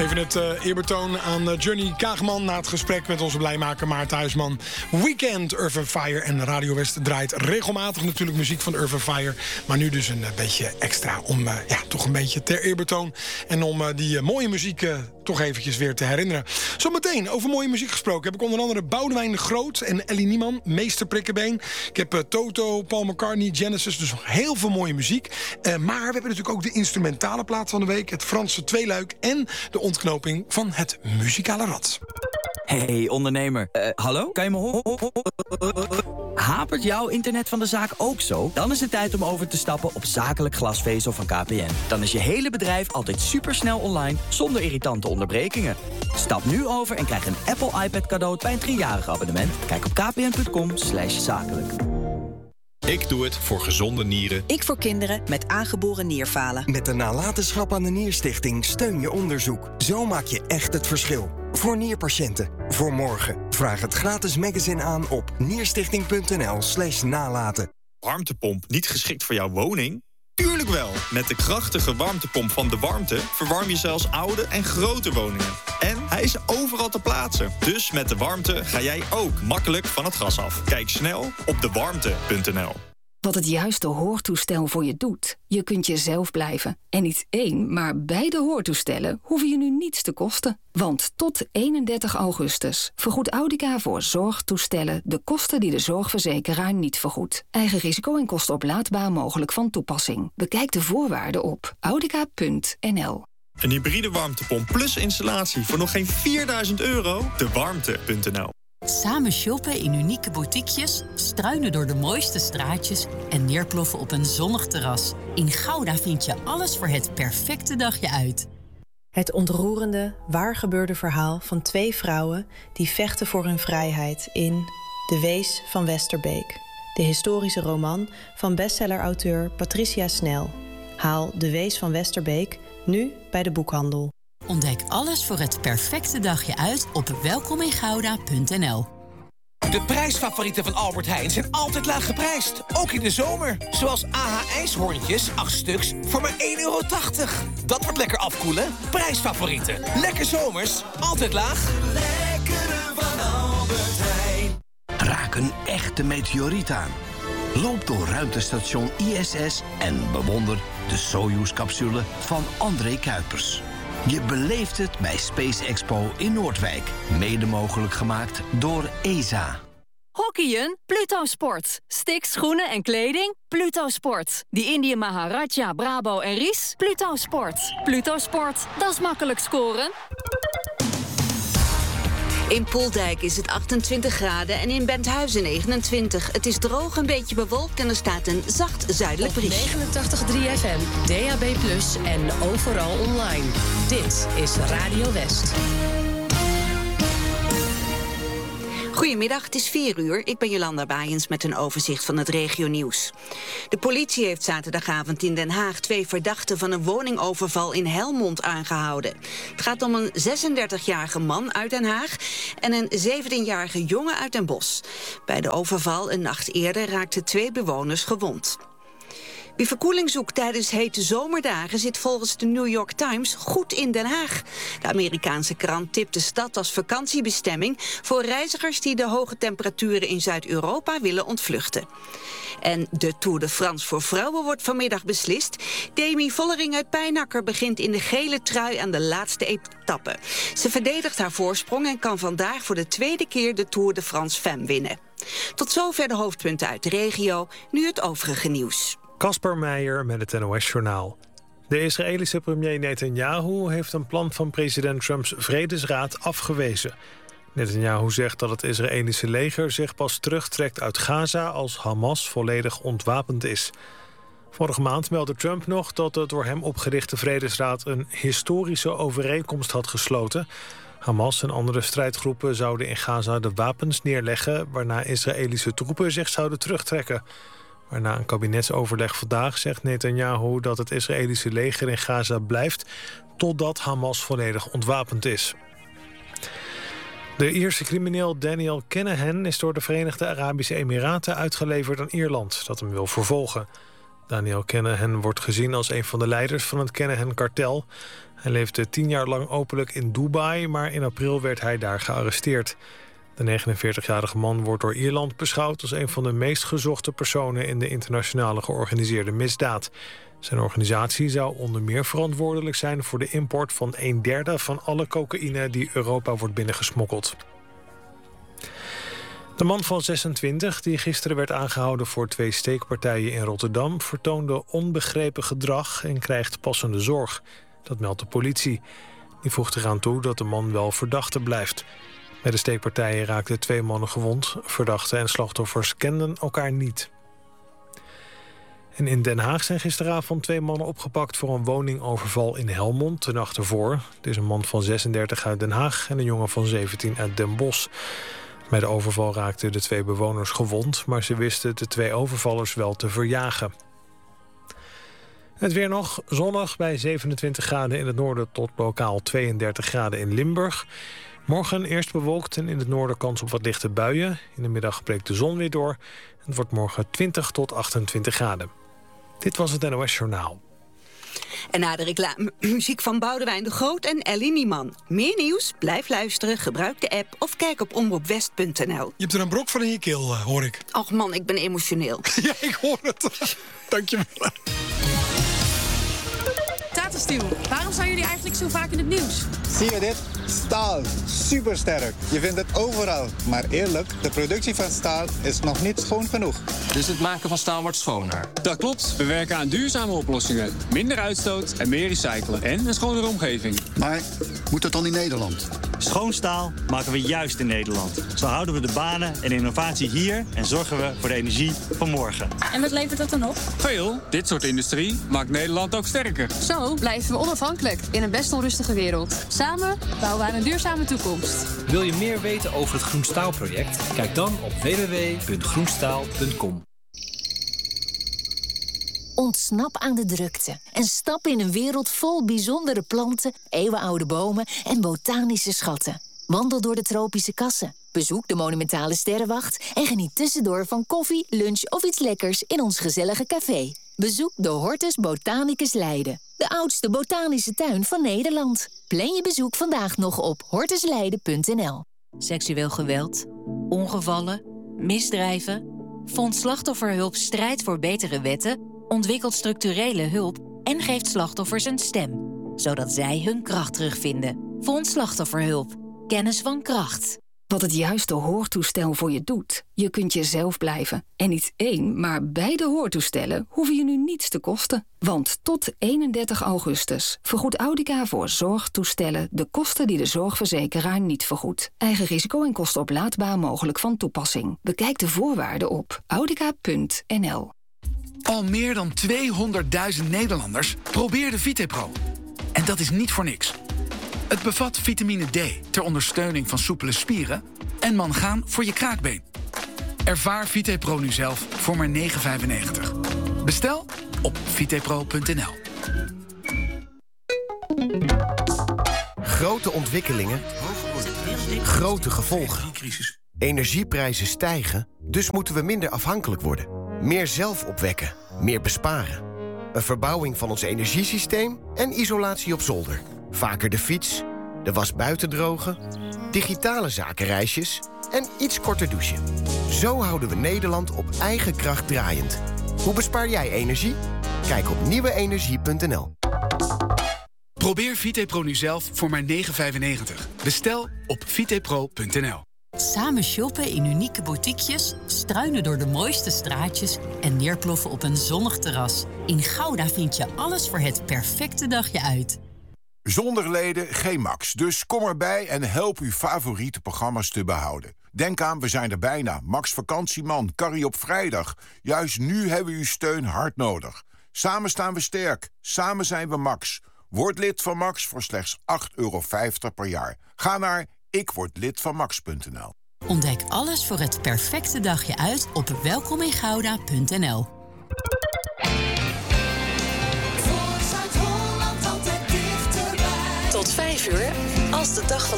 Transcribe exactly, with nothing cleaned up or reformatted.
Even het uh, eerbetoon aan uh, Johnny Kaagman na het gesprek met onze blijmaker Maarten Huisman. Weekend, Urban Fire en Radio West draait regelmatig natuurlijk muziek van Urban Fire. Maar nu dus een uh, beetje extra om uh, ja, toch een beetje ter eerbetoon. En om uh, die uh, mooie muziek uh, toch eventjes weer te herinneren. Zometeen over mooie muziek gesproken heb ik onder andere Boudewijn de Groot en Ellie Niemann, Meester Prikkebeen. Ik heb uh, Toto, Paul McCartney, Genesis, dus nog heel veel mooie muziek. Uh, maar we hebben natuurlijk ook de instrumentale plaat van de week, het Franse tweeluik en de ontknoping van het muzikale rad. Hey ondernemer, uh, hallo? Kan je me horen? Hapert jouw internet van de zaak ook zo? Dan is het tijd om over te stappen op zakelijk glasvezel van K P N. Dan is je hele bedrijf altijd supersnel online, zonder irritante onderbrekingen. Stap nu over en krijg een Apple iPad cadeau bij een driejarig abonnement. Kijk op kpn.com slash zakelijk. Ik doe het voor gezonde nieren. Ik voor kinderen met aangeboren nierfalen. Met de nalatenschap aan de Nierstichting steun je onderzoek. Zo maak je echt het verschil. Voor nierpatiënten. Voor morgen. Vraag het gratis magazine aan op nierstichting.nl slash nalaten. Warmtepomp niet geschikt voor jouw woning? Tuurlijk wel! Met de krachtige warmtepomp van De Warmte verwarm je zelfs oude en grote woningen. En hij is overal te plaatsen. Dus met De Warmte ga jij ook makkelijk van het gas af. Kijk snel op de warmte punt n l. Wat het juiste hoortoestel voor je doet. Je kunt jezelf blijven. En niet één, maar beide hoortoestellen hoeven je nu niets te kosten. Want tot eenendertig augustus vergoedt Audica voor zorgtoestellen de kosten die de zorgverzekeraar niet vergoedt. Eigen risico en kostenoplaadbaar mogelijk van toepassing. Bekijk de voorwaarden op audica punt n l. Een hybride warmtepomp plus installatie voor nog geen vierduizend euro? de warmte punt n l. Samen shoppen in unieke boutiquejes, struinen door de mooiste straatjes en neerploffen op een zonnig terras. In Gouda vind je alles voor het perfecte dagje uit. Het ontroerende, waargebeurde verhaal van twee vrouwen die vechten voor hun vrijheid in De Wees van Westerbeek. De historische roman van bestsellerauteur Patricia Snel. Haal De Wees van Westerbeek nu bij de boekhandel. Ontdek alles voor het perfecte dagje uit op welkomingouda punt n l. De prijsfavorieten van Albert Heijn zijn altijd laag geprijsd. Ook in de zomer. Zoals A H ijshoorntjes, acht stuks, voor maar één euro tachtig. Dat wordt lekker afkoelen. Prijsfavorieten. Lekker zomers. Altijd laag. Lekkere van Albert Heijn. Raak een echte meteoriet aan. Loop door ruimtestation I S S en bewonder de Soyuz-capsule van André Kuipers. Je beleeft het bij Space Expo in Noordwijk. Mede mogelijk gemaakt door E S A. Hockeyen? Pluto Sport. Sticks, schoenen en kleding? Pluto Sport. Die Indië Maharaja, Brabo en Ries? Pluto Sport. Pluto Sport, dat is makkelijk scoren. In Poeldijk is het achtentwintig graden en in Benthuizen negenentwintig. Het is droog, een beetje bewolkt en er staat een zacht zuidelijk briesje. negenentachtig komma drie F M, D A B plus, en overal online. Dit is Radio West. Goedemiddag, het is vier uur. Ik ben Jolanda Baaiens met een overzicht van het regionieuws. De politie heeft zaterdagavond in Den Haag twee verdachten van een woningoverval in Helmond aangehouden. Het gaat om een zesendertigjarige man uit Den Haag en een zeventienjarige jongen uit Den Bosch. Bij de overval een nacht eerder raakten twee bewoners gewond. Wie verkoeling zoekt tijdens hete zomerdagen zit volgens de New York Times goed in Den Haag. De Amerikaanse krant tipt de stad als vakantiebestemming voor reizigers die de hoge temperaturen in Zuid-Europa willen ontvluchten. En de Tour de France voor vrouwen wordt vanmiddag beslist. Demi Vollering uit Pijnacker begint in de gele trui aan de laatste etappe. Ze verdedigt haar voorsprong en kan vandaag voor de tweede keer de Tour de France Femme winnen. Tot zover de hoofdpunten uit de regio, nu het overige nieuws. Kasper Meijer met het N O S-journaal. De Israëlische premier Netanyahu heeft een plan van president Trumps Vredesraad afgewezen. Netanyahu zegt dat het Israëlische leger zich pas terugtrekt uit Gaza als Hamas volledig ontwapend is. Vorige maand meldde Trump nog dat de door hem opgerichte Vredesraad een historische overeenkomst had gesloten. Hamas en andere strijdgroepen zouden in Gaza de wapens neerleggen, waarna Israëlische troepen zich zouden terugtrekken. Maar na een kabinetsoverleg vandaag zegt Netanyahu dat het Israëlische leger in Gaza blijft totdat Hamas volledig ontwapend is. De Ierse crimineel Daniel Kinahan is door de Verenigde Arabische Emiraten uitgeleverd aan Ierland, dat hem wil vervolgen. De Daniel Kinahan wordt gezien als een van de leiders van het Kinahan-kartel. Hij leefde tien jaar lang openlijk in Dubai, maar in april werd hij daar gearresteerd. De negenenveertigjarige man wordt door Ierland beschouwd als een van de meest gezochte personen in de internationale georganiseerde misdaad. Zijn organisatie zou onder meer verantwoordelijk zijn voor de import van een derde van alle cocaïne die Europa wordt binnengesmokkeld. De man van zesentwintig, die gisteren werd aangehouden voor twee steekpartijen in Rotterdam, vertoonde onbegrepen gedrag en krijgt passende zorg. Dat meldt de politie. Die voegt eraan toe dat de man wel verdachte blijft. Bij de steekpartijen raakten twee mannen gewond. Verdachten en slachtoffers kenden elkaar niet. En in Den Haag zijn gisteravond twee mannen opgepakt voor een woningoverval in Helmond de nacht ervoor. Het is een man van zesendertig uit Den Haag en een jongen van zeventien uit Den Bosch. Bij de overval raakten de twee bewoners gewond, maar ze wisten de twee overvallers wel te verjagen. Het weer nog zonnig bij zevenentwintig graden in het noorden tot lokaal tweeëndertig graden in Limburg. Morgen eerst bewolkt en in het noorden kans op wat lichte buien. In de middag breekt de zon weer door. Het wordt morgen twintig tot achtentwintig graden. Dit was het N O S Journaal. En na de reclame muziek van Boudewijn de Groot en Ellie Nieman. Meer nieuws? Blijf luisteren, gebruik de app of kijk op omroep west punt n l. Je hebt er een brok van in je keel, uh, hoor ik. Och man, ik ben emotioneel. Ja, ik hoor het. Dank je wel. Tata Steel, waarom zijn jullie eigenlijk zo vaak in het nieuws? Zie je dit? Staal. Supersterk. Je vindt het overal. Maar eerlijk, de productie van staal is nog niet schoon genoeg. Dus het maken van staal wordt schoner? Dat klopt. We werken aan duurzame oplossingen. Minder uitstoot en meer recyclen. En een schonere omgeving. Maar moet dat dan in Nederland? Schoon staal maken we juist in Nederland. Zo houden we de banen en innovatie hier en zorgen we voor de energie van morgen. En wat levert dat dan op? Veel. Dit soort industrie maakt Nederland ook sterker. Zo blijven we onafhankelijk in een best onrustige wereld. Samen bouwen we aan een duurzame toekomst. Wil je meer weten over het Groenstaalproject? Kijk dan op w w w punt groenstaal punt com. Ontsnap aan de drukte en stap in een wereld vol bijzondere planten, eeuwenoude bomen en botanische schatten. Wandel door de tropische kassen, bezoek de monumentale sterrenwacht en geniet tussendoor van koffie, lunch of iets lekkers in ons gezellige café. Bezoek de Hortus Botanicus Leiden, de oudste botanische tuin van Nederland. Plan je bezoek vandaag nog op hortusleiden punt n l. Seksueel geweld, ongevallen, misdrijven. Fonds Slachtofferhulp strijdt voor betere wetten, ontwikkelt structurele hulp en geeft slachtoffers een stem, zodat zij hun kracht terugvinden. Fonds Slachtofferhulp. Kennis van kracht. Wat het juiste hoortoestel voor je doet. Je kunt jezelf blijven. En niet één, maar beide hoortoestellen hoeven je nu niets te kosten. Want tot eenendertig augustus vergoedt Audica voor zorgtoestellen de kosten die de zorgverzekeraar niet vergoedt. Eigen risico en kosten oplaadbaar mogelijk van toepassing. Bekijk de voorwaarden op audica punt n l. Al meer dan tweehonderdduizend Nederlanders probeerden VitePro. En dat is niet voor niks. Het bevat vitamine D ter ondersteuning van soepele spieren en mangaan voor je kraakbeen. Ervaar VitePro nu zelf voor maar negen vijfennegentig. Bestel op vitepro punt n l. Grote ontwikkelingen, grote gevolgen. Energieprijzen stijgen, dus moeten we minder afhankelijk worden. Meer zelf opwekken, meer besparen. Een verbouwing van ons energiesysteem en isolatie op zolder. Vaker de fiets, de was buiten drogen, digitale zakenreisjes en iets korter douchen. Zo houden we Nederland op eigen kracht draaiend. Hoe bespaar jij energie? Kijk op nieuwe energie punt n l. Probeer VitePro nu zelf voor maar negen vijfennegentig. Bestel op vitepro punt n l. Samen shoppen in unieke boutiquejes, struinen door de mooiste straatjes en neerploffen op een zonnig terras. In Gouda vind je alles voor het perfecte dagje uit. Zonder leden geen Max, dus kom erbij en help uw favoriete programma's te behouden. Denk aan, we zijn er bijna. Max Vakantieman, Carrie op vrijdag. Juist nu hebben we uw steun hard nodig. Samen staan we sterk, samen zijn we Max. Word lid van Max voor slechts acht euro vijftig per jaar. Ga naar ik word lid van max punt n l. Ontdek alles voor het perfecte dagje uit op welkomingouda punt n l. Tot vijf uur, als de dag van